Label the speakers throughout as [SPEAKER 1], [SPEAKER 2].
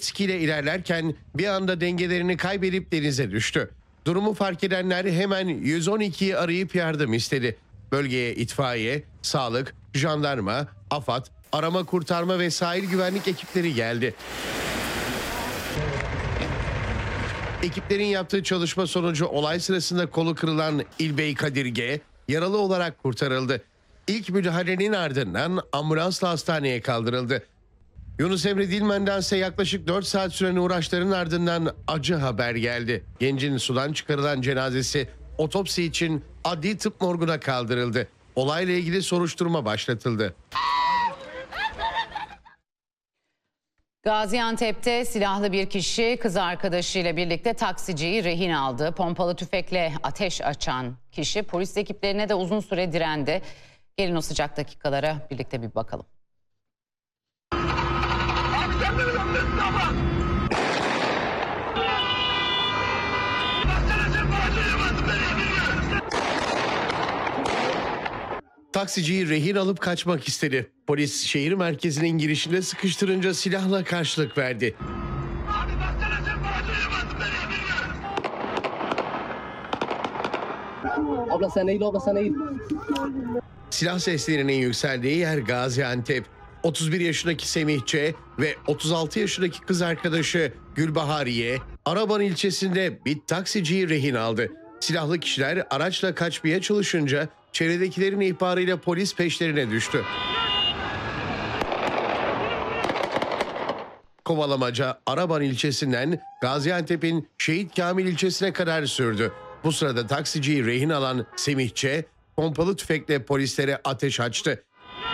[SPEAKER 1] jet ski ile ilerlerken bir anda dengelerini kaybedip denize düştü. Durumu fark edenler hemen 112'yi arayıp yardım istedi. Bölgeye itfaiye, sağlık, jandarma, AFAD, arama kurtarma ve sahil güvenlik ekipleri geldi. Ekiplerin yaptığı çalışma sonucu olay sırasında kolu kırılan İlbey Kadir G yaralı olarak kurtarıldı. İlk müdahalenin ardından ambulansla hastaneye kaldırıldı. Yunus Emre Dilmen'den ise yaklaşık 4 saat süren uğraşların ardından acı haber geldi. Gencin sudan çıkarılan cenazesi otopsi için adli tıp morguna kaldırıldı. Olayla ilgili soruşturma başlatıldı.
[SPEAKER 2] Gaziantep'te silahlı bir kişi kız arkadaşıyla birlikte taksiciyi rehin aldı. Pompalı tüfekle ateş açan kişi polis ekiplerine de uzun süre direndi. Gelin o sıcak dakikalara birlikte bir bakalım.
[SPEAKER 1] Taksiciyi rehin alıp kaçmak istedi. Polis şehir merkezinin girişinde sıkıştırınca silahla karşılık verdi.
[SPEAKER 3] Abla sen eğil, abla sen eğil.
[SPEAKER 1] Silah seslerinin yükseldiği yer Gaziantep. 31 yaşındaki Semih Ç. ve 36 yaşındaki kız arkadaşı Gülbahariye, Araban ilçesinde bir taksiciyi rehin aldı. Silahlı kişiler araçla kaçmaya çalışınca çevredekilerin ihbarıyla polis peşlerine düştü. Kovalamaca Araban ilçesinden Gaziantep'in Şehit Kamil ilçesine kadar sürdü. Bu sırada taksiciyi rehin alan Semih Ç. pompalı tüfekle polislere ateş açtı.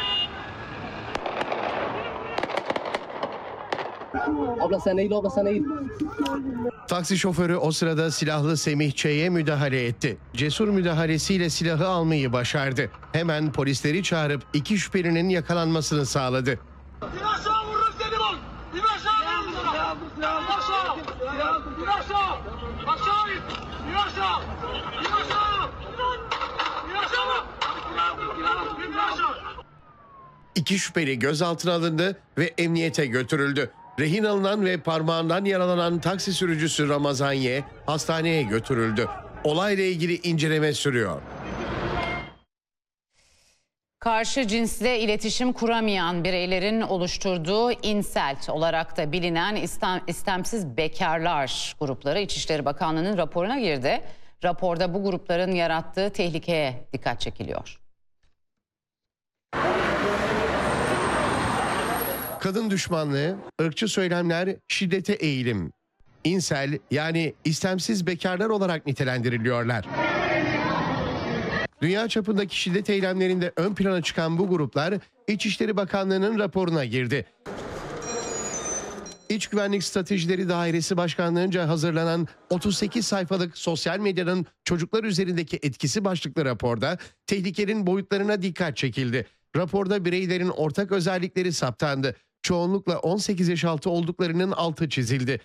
[SPEAKER 3] Abla sen eğil, abla sen eğil.
[SPEAKER 1] Taksi şoförü o sırada silahlı Semih Ç.'ye müdahale etti. Cesur müdahalesiyle silahı almayı başardı. Hemen polisleri çağırıp iki şüphelinin yakalanmasını sağladı.
[SPEAKER 4] İn aşağı vururum seni bak. İn aşağı vururum sana. İn aşağı. İn aşağı. Aşağı in. İn aşağı. İn aşağı. İn aşağı. İn aşağı.
[SPEAKER 1] İki şüpheli gözaltına alındı ve emniyete götürüldü. Rehin alınan ve parmağından yaralanan taksi sürücüsü Ramazan Y. hastaneye götürüldü. Olayla ilgili inceleme sürüyor.
[SPEAKER 2] Karşı cinsle iletişim kuramayan bireylerin oluşturduğu insel olarak da bilinen istemsiz bekarlar grupları İçişleri Bakanlığı'nın raporuna girdi. Raporda bu grupların yarattığı tehlikeye dikkat çekiliyor.
[SPEAKER 1] Kadın düşmanlığı, ırkçı söylemler, şiddete eğilim. İnsel yani istemsiz bekarlar olarak nitelendiriliyorlar. Dünya çapındaki şiddet eylemlerinde ön plana çıkan bu gruplar İçişleri Bakanlığı'nın raporuna girdi. İç Güvenlik Stratejileri Dairesi Başkanlığı'nca hazırlanan 38 sayfalık sosyal medyanın çocuklar üzerindeki etkisi başlıklı raporda tehlikenin boyutlarına dikkat çekildi. Raporda bireylerin ortak özellikleri saptandı. Çoğunlukla 18 yaş altı olduklarının altı çizildi.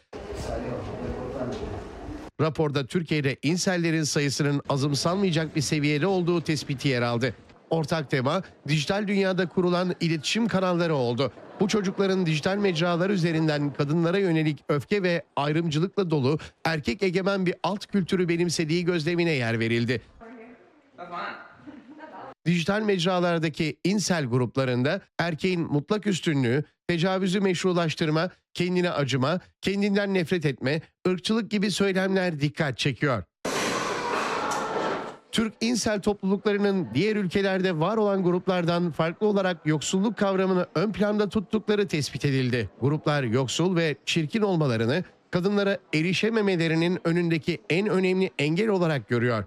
[SPEAKER 1] Raporda Türkiye'de insellerin sayısının azımsanmayacak bir seviyede olduğu tespiti yer aldı. Ortak tema dijital dünyada kurulan iletişim kanalları oldu. Bu çocukların dijital mecralar üzerinden kadınlara yönelik öfke ve ayrımcılıkla dolu erkek egemen bir alt kültürü benimsediği gözlemine yer verildi. Dijital mecralardaki insel gruplarında erkeğin mutlak üstünlüğü, tecavüzü meşrulaştırma, kendine acıma, kendinden nefret etme, ırkçılık gibi söylemler dikkat çekiyor. Türk insel topluluklarının diğer ülkelerde var olan gruplardan farklı olarak yoksulluk kavramını ön planda tuttukları tespit edildi. Gruplar yoksul ve çirkin olmalarını, kadınlara erişememelerinin önündeki en önemli engel olarak görüyor.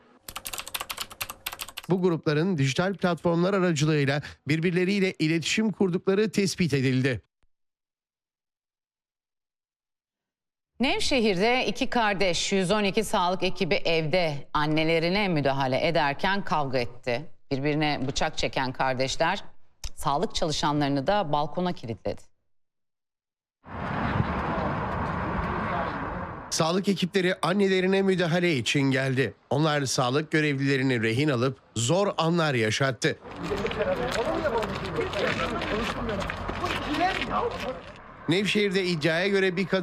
[SPEAKER 1] Bu grupların dijital platformlar aracılığıyla birbirleriyle iletişim kurdukları tespit edildi.
[SPEAKER 2] Nevşehir'de iki kardeş 112 sağlık ekibi evde annelerine müdahale ederken kavga etti. Birbirine bıçak çeken kardeşler sağlık çalışanlarını da balkona kilitledi.
[SPEAKER 1] Sağlık ekipleri annelerine müdahale için geldi. Onlar sağlık görevlilerini rehin alıp zor anlar yaşattı. Nevşehir'de iddiaya göre bir kadın